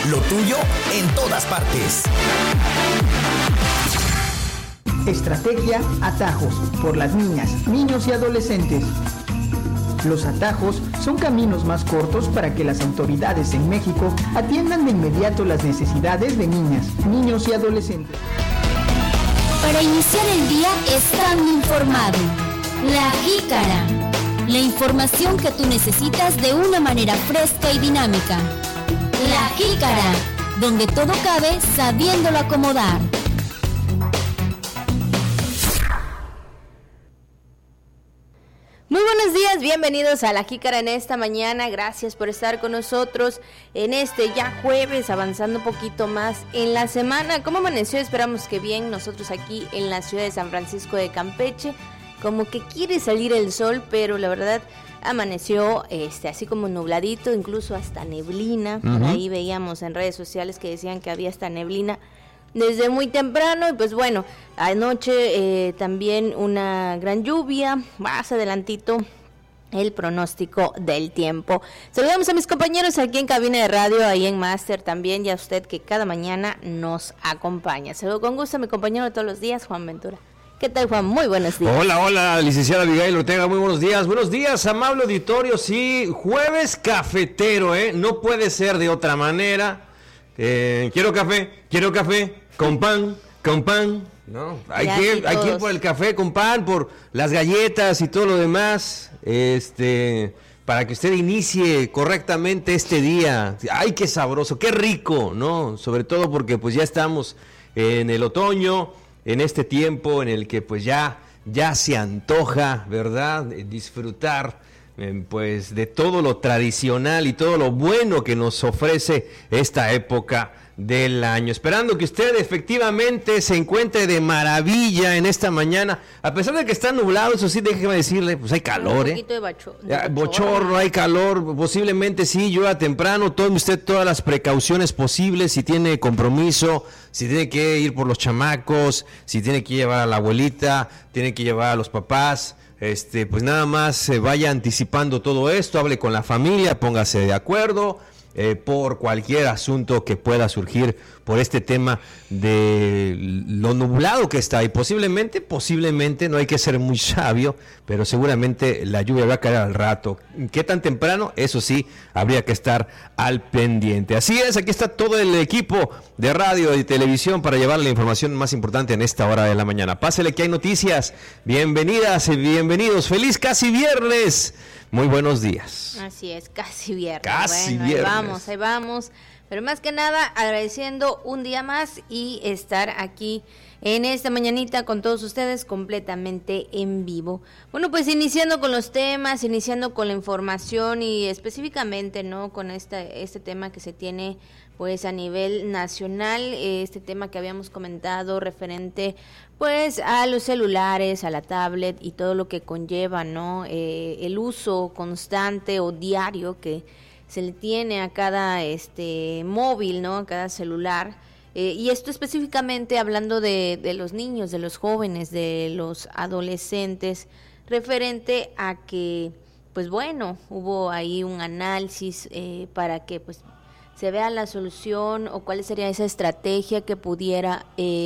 Lo tuyo en todas partes. Estrategia Atajos, por las niñas, niños y adolescentes. Los atajos son caminos más cortos para que las autoridades en México atiendan de inmediato las necesidades de niñas, niños y adolescentes. Para iniciar el día estando informado. La Jícara. La información que tú necesitas de una manera fresca y dinámica. La Jícara, donde todo cabe sabiéndolo acomodar. Muy buenos días, bienvenidos a La Jícara en esta mañana, gracias por estar con nosotros en este ya jueves, avanzando un poquito más en la semana. ¿Cómo amaneció? Esperamos que bien, nosotros aquí en la ciudad de San Francisco de Campeche, como que quiere salir el sol, pero la verdad amaneció así como nubladito, incluso hasta neblina. Por ahí veíamos en redes sociales que decían que había hasta neblina desde muy temprano, y pues bueno, anoche también una gran lluvia. Más adelantito el pronóstico del tiempo. Saludamos a mis compañeros aquí en cabina de radio, ahí en Máster también, y a usted que cada mañana nos acompaña. Saludo con gusto a mi compañero de todos los días, Juan Ventura. ¿Qué tal, Juan? Muy buenos días. Hola, licenciada Abigail Ortega, muy buenos días. Buenos días, amable auditorio. Sí, jueves cafetero, no puede ser de otra manera. Quiero café, con pan, ¿no? Hay que ir por el café con pan, por las galletas y todo lo demás, para que usted inicie correctamente este día. ¡Ay, qué sabroso, qué rico!, ¿no? Sobre todo porque pues ya estamos en el otoño, en este tiempo en el que pues ya se antoja, ¿verdad?, disfrutar pues de todo lo tradicional y todo lo bueno que nos ofrece esta época del año. Esperando que usted efectivamente se encuentre de maravilla en esta mañana, a pesar de que está nublado. Eso sí, déjeme decirle, pues hay calor, un poquito de bochorno, hay calor, posiblemente sí, llueva temprano. Tome usted todas las precauciones posibles, si tiene compromiso, si tiene que ir por los chamacos, si tiene que llevar a la abuelita, tiene que llevar a los papás. Pues nada más se vaya anticipando todo esto, hable con la familia, póngase de acuerdo por cualquier asunto que pueda surgir por este tema de lo nublado que está. Y posiblemente, no hay que ser muy sabio, pero seguramente la lluvia va a caer al rato. ¿Qué tan temprano? Eso sí, habría que estar al pendiente. Así es, aquí está todo el equipo de radio y televisión para llevar la información más importante en esta hora de la mañana. Pásele que hay noticias. Bienvenidas y bienvenidos. ¡Feliz casi viernes! Muy buenos días. Así es, casi viernes. Viernes. Ahí vamos. Pero más que nada, agradeciendo un día más y estar aquí en esta mañanita con todos ustedes completamente en vivo. Bueno, pues iniciando con los temas, iniciando con la información y específicamente, ¿no?, con este tema que se tiene pues a nivel nacional, este tema que habíamos comentado referente pues a los celulares, a la tablet y todo lo que conlleva, ¿no?, el uso constante o diario que se le tiene a cada móvil, ¿no?, a cada celular. Y esto específicamente hablando de los niños, de los jóvenes, de los adolescentes, referente a que, pues bueno, hubo ahí un análisis para que pues se vea la solución o cuál sería esa estrategia que pudiera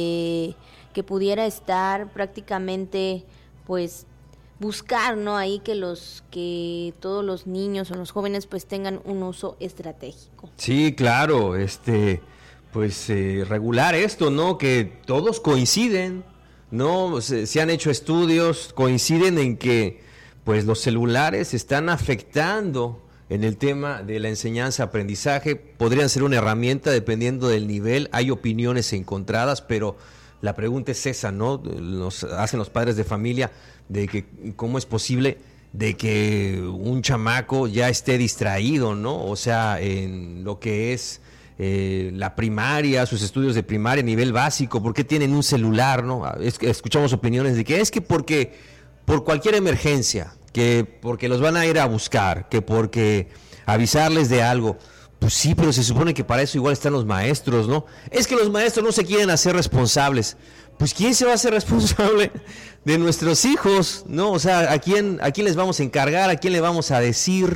estar prácticamente, pues buscar, ¿no?, ahí que todos los niños o los jóvenes pues tengan un uso estratégico. Sí, claro, pues regular esto, ¿no?, que todos coinciden, ¿no? Se han hecho estudios, coinciden en que pues los celulares están afectando en el tema de la enseñanza-aprendizaje. Podrían ser una herramienta dependiendo del nivel, hay opiniones encontradas, pero la pregunta es esa, ¿no? Nos hacen los padres de familia, de que cómo es posible de que un chamaco ya esté distraído, ¿no? O sea, en lo que es la primaria, sus estudios de primaria, nivel básico, ¿por qué tienen un celular, no? Escuchamos opiniones de que es que porque por cualquier emergencia, que porque los van a ir a buscar, que porque avisarles de algo. Pues sí, pero se supone que para eso igual están los maestros, ¿no? Es que los maestros no se quieren hacer responsables. Pues ¿quién se va a hacer responsable de nuestros hijos, no? O sea, ¿a quién les vamos a encargar? ¿A quién le vamos a decir?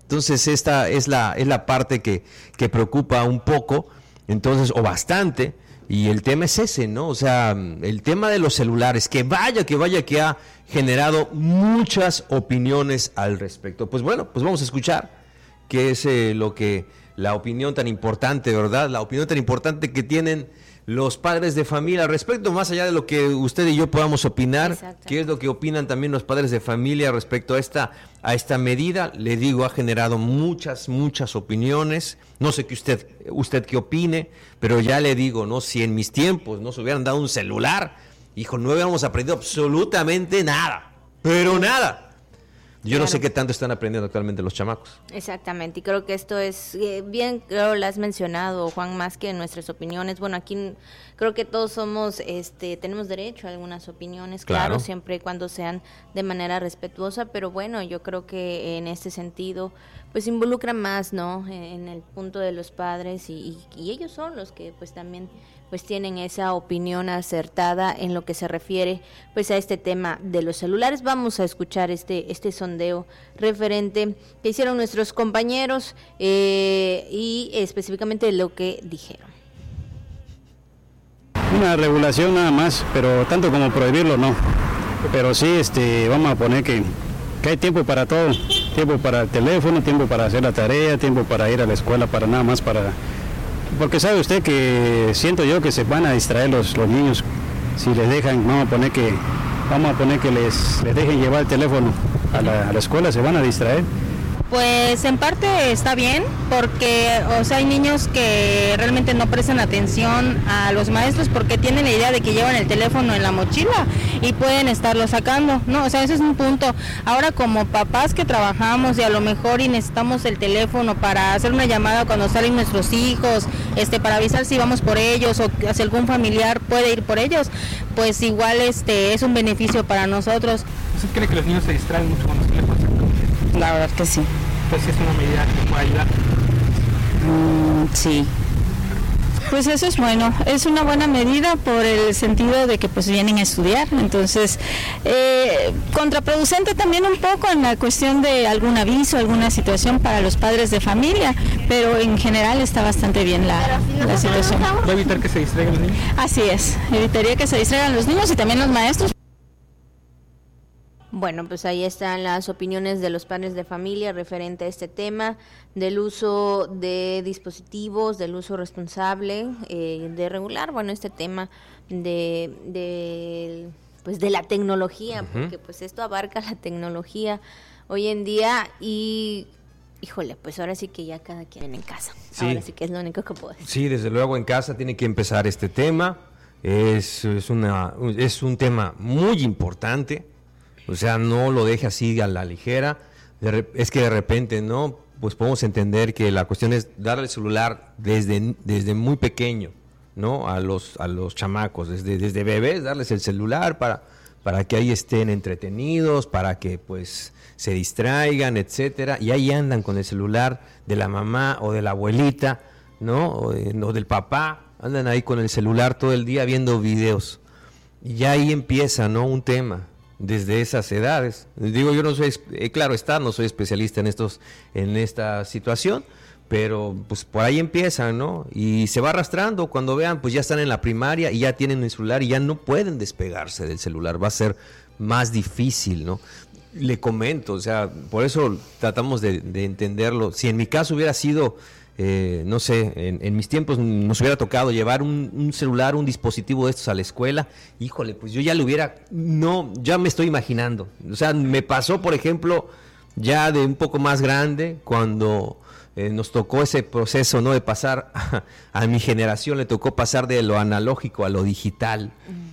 Entonces esta es la parte que preocupa un poco, entonces, o bastante, y el tema es ese, ¿no? O sea, el tema de los celulares, que vaya que ha generado muchas opiniones al respecto. Pues bueno, pues vamos a escuchar qué es la opinión tan importante, ¿verdad? La opinión tan importante que tienen los padres de familia al respecto, más allá de lo que usted y yo podamos opinar. ¿Qué es lo que opinan también los padres de familia respecto a esta medida? Le digo, ha generado muchas opiniones. No sé usted qué opine, pero ya le digo, no, si en mis tiempos nos hubieran dado un celular, hijo, no hubiéramos aprendido absolutamente nada, pero nada. Yo no sé qué tanto están aprendiendo actualmente los chamacos. Exactamente, y creo que esto es bien, creo lo has mencionado, Juan, más que nuestras opiniones. Bueno, aquí creo que todos somos, tenemos derecho a algunas opiniones, claro, siempre y cuando sean de manera respetuosa, pero bueno, yo creo que en este sentido, pues involucra más, ¿no? En el punto de los padres y ellos son los que pues también pues tienen esa opinión acertada en lo que se refiere pues a este tema de los celulares. Vamos a escuchar este sondeo referente que hicieron nuestros compañeros y específicamente lo que dijeron. Una regulación nada más, pero tanto como prohibirlo no. Pero sí, vamos a poner que hay tiempo para todo, tiempo para el teléfono, tiempo para hacer la tarea, tiempo para ir a la escuela, para nada más porque sabe usted que siento yo que se van a distraer los niños si les dejan, vamos a poner que les dejen llevar el teléfono a la escuela, se van a distraer. Pues en parte está bien, porque hay niños que realmente no prestan atención a los maestros porque tienen la idea de que llevan el teléfono en la mochila y pueden estarlo sacando, ¿no? Ese es un punto. Ahora, como papás que trabajamos y a lo mejor necesitamos el teléfono para hacer una llamada cuando salen nuestros hijos, para avisar si vamos por ellos o si algún familiar puede ir por ellos, pues igual es un beneficio para nosotros. ¿Usted cree que los niños se distraen mucho con los teléfonos? La verdad que sí. Pues es una medida que puede ayudar. Sí. Pues eso es bueno, es una buena medida por el sentido de que pues vienen a estudiar, entonces contraproducente también un poco en la cuestión de algún aviso, alguna situación para los padres de familia, pero en general está bastante bien la situación. ¿Va a evitar que se distraigan los niños? Así es, evitaría que se distraigan los niños y también los maestros. Bueno, pues ahí están las opiniones de los padres de familia referente a este tema del uso de dispositivos, del uso responsable, de regular, bueno, este tema de la tecnología, porque pues esto abarca la tecnología hoy en día y híjole, pues ahora sí que ya cada quien en casa. Sí. Ahora sí que es lo único que puedo decir. Sí, desde luego en casa tiene que empezar este tema. Es un tema muy importante. O sea, no lo deje así a la ligera. Es que de repente, ¿no? Pues podemos entender que la cuestión es darle el celular desde muy pequeño, ¿no? A los chamacos, desde bebés, darles el celular para que ahí estén entretenidos, para que pues se distraigan, etcétera. Y ahí andan con el celular de la mamá o de la abuelita, ¿no? O del papá. Andan ahí con el celular todo el día viendo videos. Y ya ahí empieza, ¿no? Un tema. Desde esas edades. Digo, yo no soy, claro está, no soy especialista en esta situación, pero pues por ahí empiezan, ¿no? Y se va arrastrando, cuando vean, pues ya están en la primaria y ya tienen el celular y ya no pueden despegarse del celular, va a ser más difícil, ¿no? Le comento, o sea, por eso tratamos de entenderlo. Si en mi caso hubiera sido, no sé, en mis tiempos nos hubiera tocado llevar un celular, un dispositivo de estos a la escuela, híjole, pues yo ya ya me estoy imaginando. O sea, me pasó, por ejemplo, ya de un poco más grande, cuando nos tocó ese proceso, ¿no? De pasar a mi generación, le tocó pasar de lo analógico a lo digital.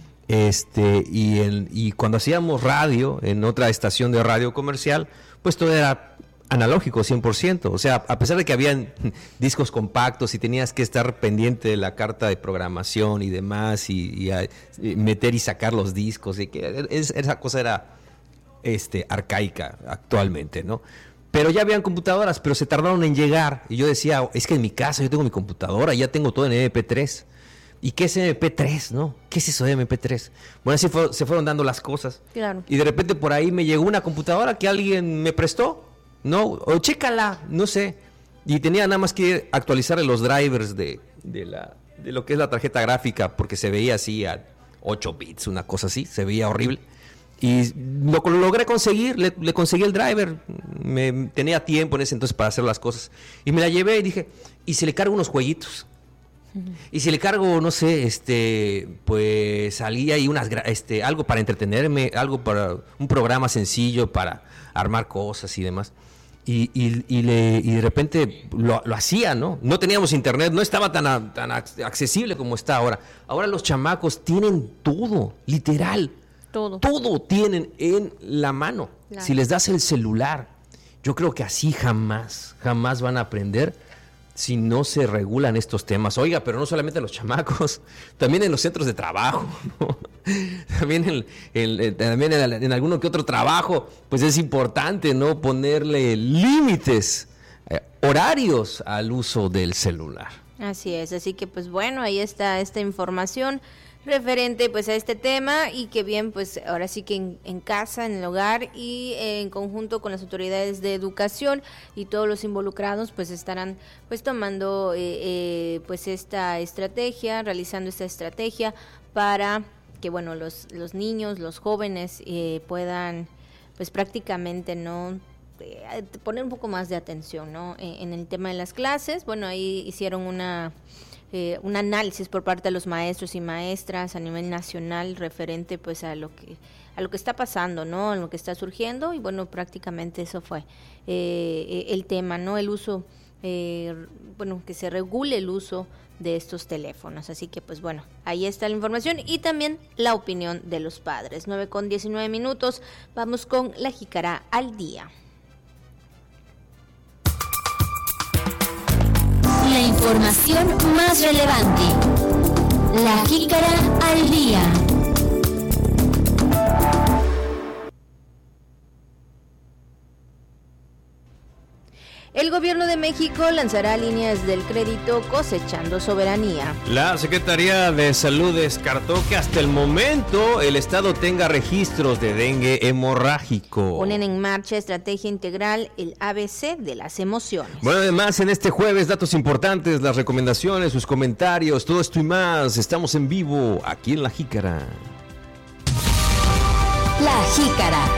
Y cuando hacíamos radio en otra estación de radio comercial, pues todo era analógico 100%, o sea, a pesar de que habían discos compactos y tenías que estar pendiente de la carta de programación y demás y meter y sacar los discos, y que esa cosa era arcaica actualmente, ¿no? Pero ya habían computadoras, pero se tardaron en llegar, y yo decía, es que en mi casa yo tengo mi computadora, ya tengo todo en MP3. ¿Y qué es MP3, no? ¿Qué es eso de MP3? Bueno, así se fueron dando las cosas. Claro. Y de repente por ahí me llegó una computadora que alguien me prestó, no, o chécala, no sé. Y tenía nada más que actualizar los drivers de lo que es la tarjeta gráfica, porque se veía así a 8 bits, una cosa así, se veía horrible. Y lo logré conseguir, le conseguí el driver, tenía tiempo en ese entonces para hacer las cosas. Y me la llevé y dije, ¿y si le cargo unos jueguitos? Y si le cargo, no sé, pues salía ahí algo para entretenerme, algo para un programa sencillo para armar cosas y demás. Y de repente lo hacía, ¿no? No teníamos internet, no estaba tan accesible como está ahora. Ahora los chamacos tienen todo, literal. Todo tienen en la mano. Claro. Si les das el celular, yo creo que así jamás van a aprender si no se regulan estos temas. Oiga, pero no solamente los chamacos, también en los centros de trabajo, ¿no? También en alguno que otro trabajo, pues es importante, ¿no? Ponerle límites, horarios al uso del celular. Así es, así que pues bueno, ahí está esta información referente pues a este tema, y que bien, pues ahora sí que en casa, en el hogar y en conjunto con las autoridades de educación y todos los involucrados pues estarán pues tomando pues esta estrategia, realizando esta estrategia para que bueno los niños, los jóvenes puedan pues prácticamente no poner un poco más de atención, ¿no? En el tema de las clases. Bueno, ahí hicieron un análisis por parte de los maestros y maestras a nivel nacional referente pues a lo que está pasando, ¿no? A lo que está surgiendo, y bueno, prácticamente eso fue el tema, ¿no? El uso, bueno, que se regule el uso de estos teléfonos. Así que pues bueno, ahí está la información y también la opinión de los padres. 9:19, vamos con la jícara al día. La información más relevante. La jícara al día. El gobierno de México lanzará líneas del crédito Cosechando Soberanía. La Secretaría de Salud descartó que hasta el momento el Estado tenga registros de dengue hemorrágico. Ponen en marcha estrategia integral, el ABC de las emociones. Bueno, además en este jueves datos importantes, las recomendaciones, sus comentarios, todo esto y más. Estamos en vivo aquí en La Jícara. La Jícara.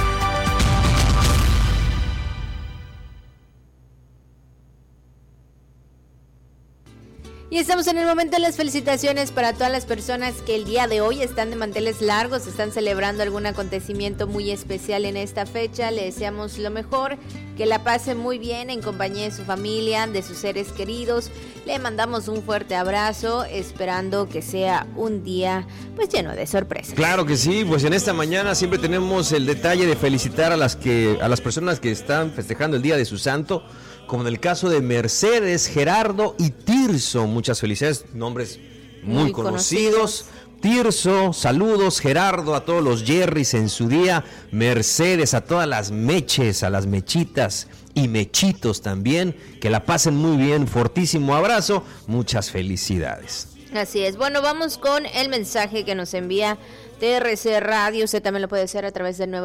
Y estamos en el momento de las felicitaciones para todas las personas que el día de hoy están de manteles largos, están celebrando algún acontecimiento muy especial en esta fecha. Le deseamos lo mejor, que la pase muy bien en compañía de su familia, de sus seres queridos. Le mandamos un fuerte abrazo, esperando que sea un día pues lleno de sorpresas. Claro que sí, pues en esta mañana siempre tenemos el detalle de felicitar a las personas que están festejando el día de su santo, como en el caso de Mercedes, Gerardo y Tirso. Muchas felicidades, nombres muy conocidos. Tirso, saludos. Gerardo, a todos los Jerrys en su día. Mercedes, a todas las meches, a las mechitas y mechitos también. Que la pasen muy bien, fortísimo abrazo, muchas felicidades. Así es. Bueno, vamos con el mensaje que nos envía TRC Radio. Usted también lo puede hacer a través del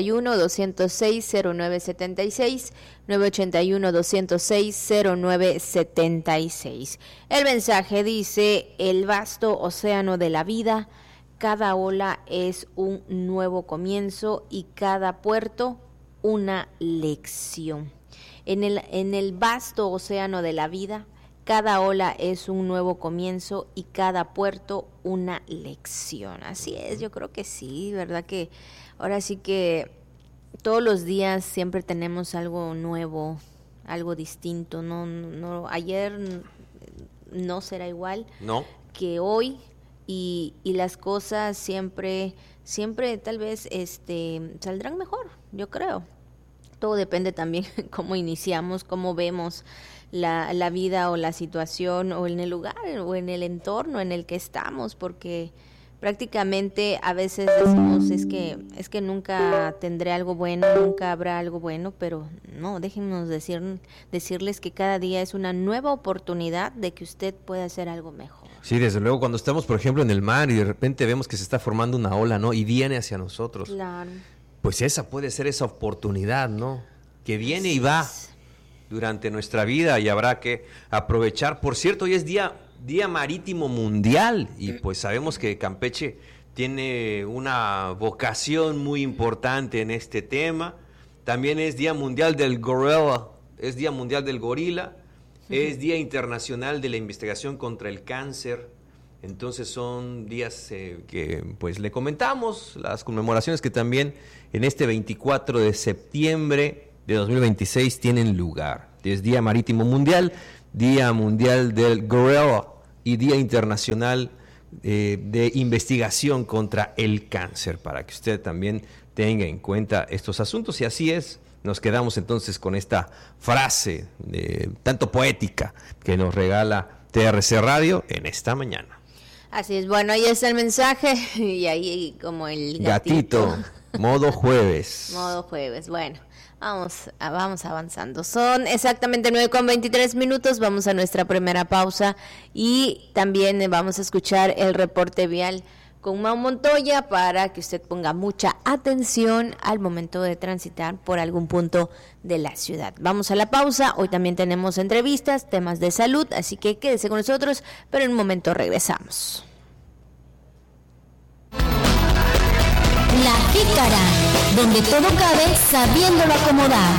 981-206-0976, 981-206-0976. El mensaje dice: el vasto océano de la vida, cada ola es un nuevo comienzo y cada puerto una lección. En el vasto océano de la vida, cada ola es un nuevo comienzo y cada puerto una lección. Así es, yo creo que sí, ¿verdad? Que ahora sí que todos los días siempre tenemos algo nuevo, algo distinto. No, ayer no será igual que hoy, y las cosas siempre tal vez saldrán mejor, yo creo. Todo depende también cómo iniciamos, cómo vemos la vida o la situación, o en el lugar o en el entorno en el que estamos, porque prácticamente a veces decimos es que nunca tendré algo bueno, nunca habrá algo bueno, pero no, déjennos decirles que cada día es una nueva oportunidad de que usted pueda hacer algo mejor. Sí, desde luego, cuando estamos, por ejemplo, en el mar y de repente vemos que se está formando una ola, ¿no? Y viene hacia nosotros. Claro. Pues esa puede ser esa oportunidad, ¿no? que viene y va durante nuestra vida y habrá que aprovechar. Por cierto, hoy es Día Marítimo Mundial y pues sabemos que Campeche tiene una vocación muy importante en este tema. También es Día Mundial del Gorila, es Día Mundial del Gorila, es Día Internacional de la Investigación contra el Cáncer. Entonces son días que pues le comentamos, las conmemoraciones que también en este 24 de septiembre de 2026 tienen lugar. Es Día Marítimo Mundial, Día Mundial del Gorila y Día Internacional de Investigación contra el Cáncer, para que usted también tenga en cuenta estos asuntos. Y así es, nos quedamos entonces con esta frase tanto poética que nos regala TRC Radio en esta mañana. Así es, bueno, ahí está el mensaje y ahí como el gatito modo jueves. Modo jueves, bueno. Vamos avanzando. Son exactamente 9:23. Vamos a nuestra primera pausa y también vamos a escuchar el reporte vial con Mau Montoya para que usted ponga mucha atención al momento de transitar por algún punto de la ciudad. Vamos a la pausa. Hoy también tenemos entrevistas, temas de salud, así que quédese con nosotros, pero en un momento regresamos. La Jícara, donde todo cabe sabiéndolo acomodar.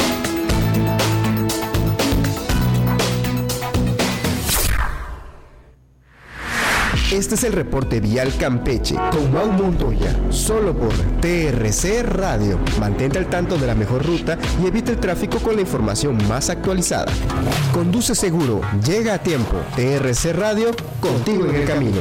Este es el reporte vial Campeche con Mau Montoya, solo por TRC Radio. Mantente al tanto de la mejor ruta y evita el tráfico con la información más actualizada. Conduce seguro, llega a tiempo. TRC Radio, contigo en el camino.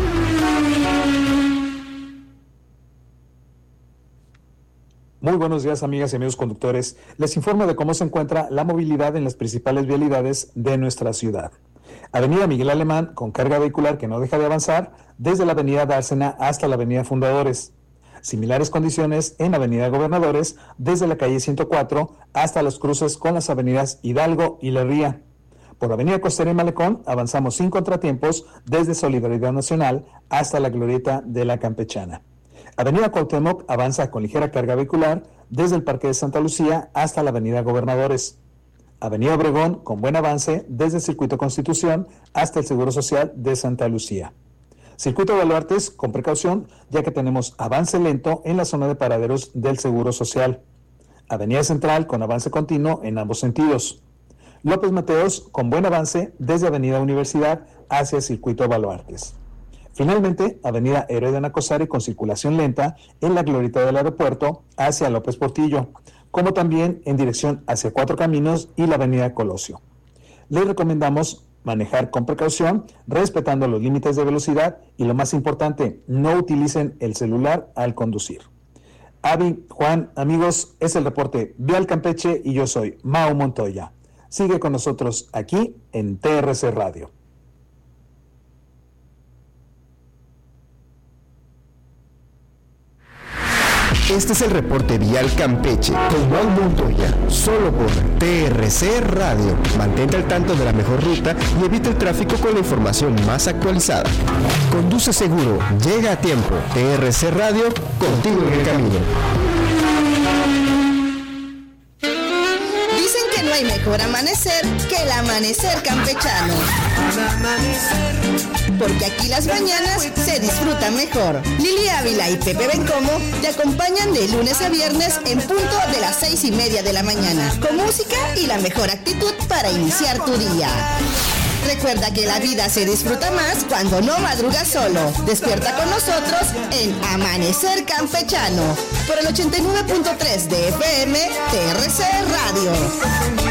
Muy buenos días, amigas y amigos conductores. Les informo de cómo se encuentra la movilidad en las principales vialidades de nuestra ciudad. Avenida Miguel Alemán, con carga vehicular que no deja de avanzar, desde la avenida Dársena hasta la avenida Fundadores. Similares condiciones en avenida Gobernadores, desde la calle 104 hasta los cruces con las avenidas Hidalgo y La Ría. Por avenida Costera y Malecón, avanzamos sin contratiempos desde Solidaridad Nacional hasta la glorieta de la Campechana. Avenida Cuauhtémoc avanza con ligera carga vehicular desde el Parque de Santa Lucía hasta la avenida Gobernadores. Avenida Obregón con buen avance desde el Circuito Constitución hasta el Seguro Social de Santa Lucía. Circuito Baluartes con precaución ya que tenemos avance lento en la zona de paraderos del Seguro Social. Avenida Central con avance continuo en ambos sentidos. López Mateos con buen avance desde Avenida Universidad hacia el Circuito Baluartes. Finalmente, avenida Héroe de Nacosari con circulación lenta en la glorieta del aeropuerto hacia López Portillo, como también en dirección hacia Cuatro Caminos y la avenida Colosio. Les recomendamos manejar con precaución, respetando los límites de velocidad y lo más importante, no utilicen el celular al conducir. Avi, Juan, amigos, es el reporte Vial Campeche y yo soy Mau Montoya. Sigue con nosotros aquí en TRC Radio. Este es el reporte vial Campeche con Mau Montoya, solo por TRC Radio. Mantente al tanto de la mejor ruta y evita el tráfico con la información más actualizada. Conduce seguro, llega a tiempo. TRC Radio, contigo en el camino. Dicen que no hay mejor amanecer que el amanecer campechano. Porque aquí las mañanas se disfrutan mejor. Lili Ávila y Pepe Bencomo te acompañan de lunes a viernes en punto de las 6:30 de la mañana, con música y la mejor actitud para iniciar tu día. Recuerda que la vida se disfruta más cuando no madrugas solo. Despierta con nosotros en Amanecer Campechano por el 89.3 de FM TRC Radio.